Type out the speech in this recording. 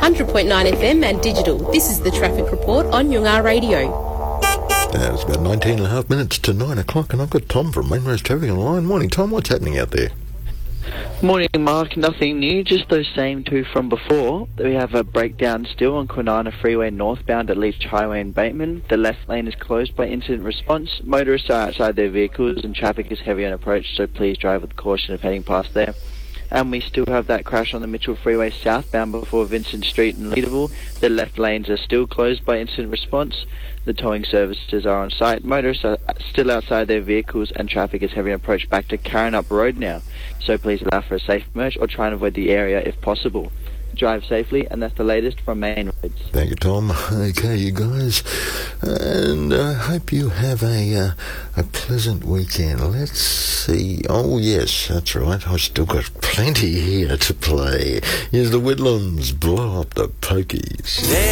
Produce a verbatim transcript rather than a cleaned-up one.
hundred point nine F M and digital. This is the Traffic Report on Yungar Radio. Now it's about nineteen and a half minutes to nine o'clock, and I've got Tom from Mainrose Traffic on the line. Morning, Tom. What's happening out there? Morning, Mark. Nothing new, just those same two from before. We have a breakdown still on Kwinana Freeway northbound at Leach Highway in Bateman. The left lane is closed by incident response. Motorists are outside their vehicles and traffic is heavy on approach, so please drive with caution if heading past there. And we still have that crash on the Mitchell Freeway southbound before Vincent Street in Leederville. The left lanes are still closed by incident response. The towing services are on site. Motorists are still outside their vehicles and traffic is heavy on approach back to Karrinyup Road now. So please allow for a safe merge or try and avoid the area if possible. Drive safely, and that's the latest from Main Roads. Thank you, Tom. Okay, you guys, and I uh, hope you have a uh, a pleasant weekend. Let's see. Oh, yes, that's right. I've still got plenty here to play. Here's the Whitlams, Blow Up the Pokies.